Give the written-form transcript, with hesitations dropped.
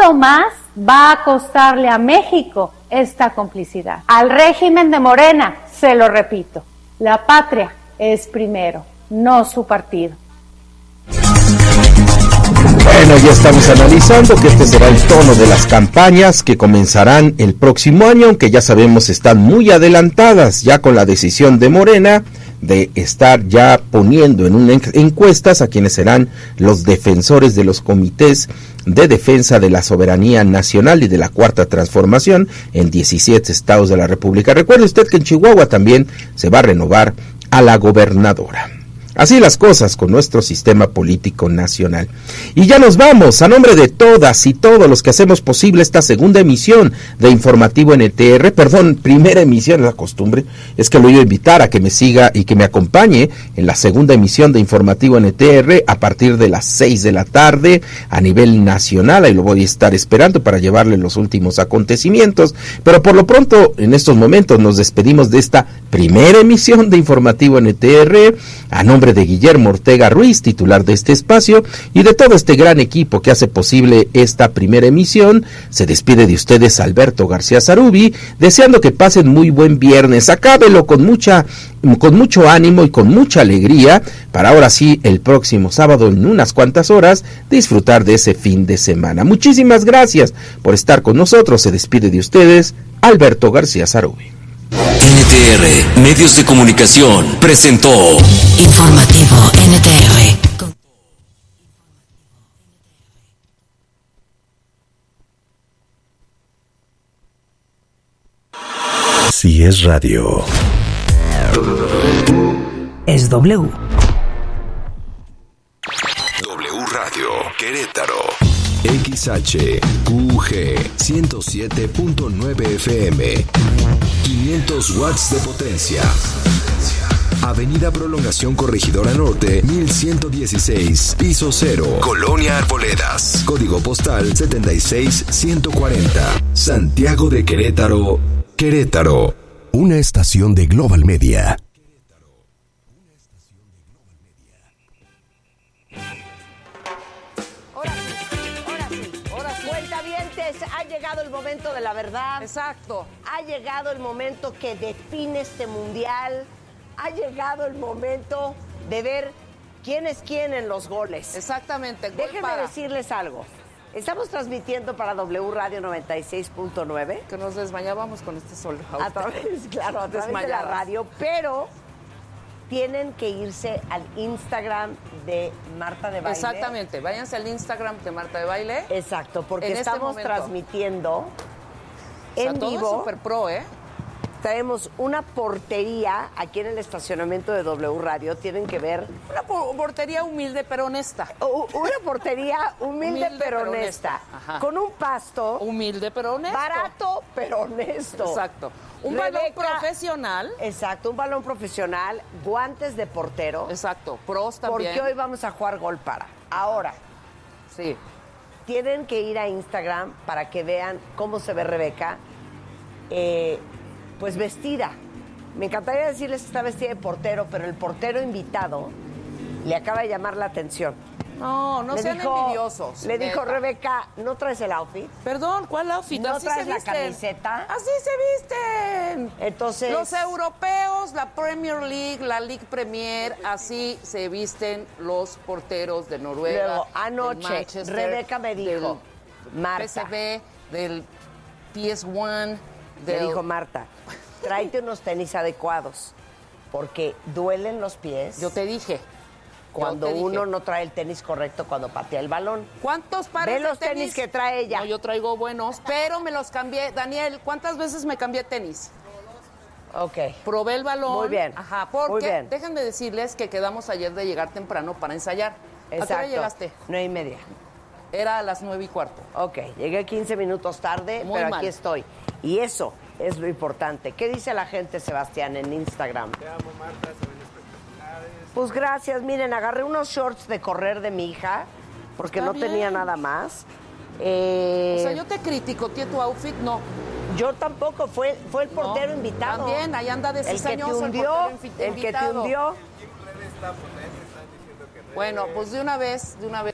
¿cuánto más va a costarle a México esta complicidad? Al régimen de Morena, se lo repito, la patria es primero, no su partido. Bueno, ya estamos analizando que este será el tono de las campañas que comenzarán el próximo año, aunque ya sabemos están muy adelantadas ya con la decisión de Morena de estar ya poniendo en encuestas a quienes serán los defensores de los comités de defensa de la soberanía nacional y de la Cuarta Transformación en 17 estados de la República. Recuerde usted que en Chihuahua también se va a renovar a la gobernadora. Así las cosas con nuestro sistema político nacional. Y ya nos vamos, a nombre de todas y todos los que hacemos posible esta segunda emisión de Informativo NTR, primera emisión, la costumbre es que lo iba a invitar a que me siga y que me acompañe en la segunda emisión de Informativo NTR a partir de las 6 de la tarde a nivel nacional. Ahí lo voy a estar esperando para llevarle los últimos acontecimientos, pero por lo pronto en estos momentos nos despedimos de esta primera emisión de Informativo NTR a nombre de Guillermo Ortega Ruiz, titular de este espacio, y de todo este gran equipo que hace posible esta primera emisión. Se despide de ustedes Alberto García Zarubi, deseando que pasen muy buen viernes. Acábelo con mucho ánimo y con mucha alegría, para ahora sí, el próximo sábado, en unas cuantas horas, disfrutar de ese fin de semana. Muchísimas gracias por estar con nosotros. Se despide de ustedes Alberto García Zarubi. NTR Medios de Comunicación presentó Informativo NTR. Si es radio, es W. W Radio Querétaro. XHQG 107.9 FM. 500 watts de potencia. Avenida Prolongación Corregidora Norte, 1116, piso 0, Colonia Arboledas. Código postal 76140. Santiago de Querétaro, Querétaro. Una estación de Global Media. Ha llegado el momento de la verdad. Exacto. Ha llegado el momento que define este mundial. Ha llegado el momento de ver quién es quién en los goles. Exactamente. Déjenme decirles algo. Estamos transmitiendo para W Radio 96.9. Que nos desmayábamos con este sol. A través de la radio, pero tienen que irse al Instagram de Marta de Baile. Exactamente, váyanse al Instagram de Marta de Baile. Exacto, porque estamos transmitiendo en vivo. Todo es super pro, ¿eh? Traemos una portería aquí en el estacionamiento de W Radio. Tienen que ver. Una portería humilde pero honesta. Una portería humilde pero honesta. Con un pasto. Humilde pero honesto. Barato pero honesto. Exacto. Un balón profesional. Exacto, un balón profesional, guantes de portero. Exacto, pros también. Porque hoy vamos a jugar gol para. Ahora. Sí. Tienen que ir a Instagram para que vean cómo se ve Rebeca, pues vestida. Me encantaría decirles que está vestida de portero, pero el portero invitado le acaba de llamar la atención. No sean envidiosos. Le dijo, Rebeca, ¿no traes el outfit? Perdón, ¿cuál outfit? ¿No así traes se la visten. camiseta? Así se visten. Entonces, los europeos, la Premier League, la League Premier, así se visten los porteros de Noruega. Luego, anoche, Rebeca me dijo, Marta. PSV, del PS1. Me dijo, Marta, tráete unos tenis adecuados, porque duelen los pies. Yo te dije. Cuando uno no trae el tenis correcto cuando patea el balón. ¿Cuántos pares de los tenis que trae ella? No, yo traigo buenos, pero me los cambié. Daniel, ¿cuántas veces me cambié tenis? Ok. Probé el balón. Muy bien. Ajá, porque muy bien. Déjenme decirles que quedamos ayer de llegar temprano para ensayar. Exacto. ¿A qué hora llegaste? 9:30. Era a las 9:15. Ok, llegué 15 minutos tarde, Muy pero mal. aquí estoy. Y eso es lo importante. ¿Qué dice la gente, Sebastián, en Instagram? Te amo, Marta, se ven espectaculares. Pues gracias. Miren, agarré unos shorts de correr de mi hija, porque Está no bien. tenía nada más. O sea, yo te criticoteé tu outfit, no. Yo tampoco, fue el portero invitado. También, ahí anda de El que te cizañoso hundió, el portero el que te invitado. hundió. Aquí en redes está potente, están diciendo que redes. Bueno, pues de una vez.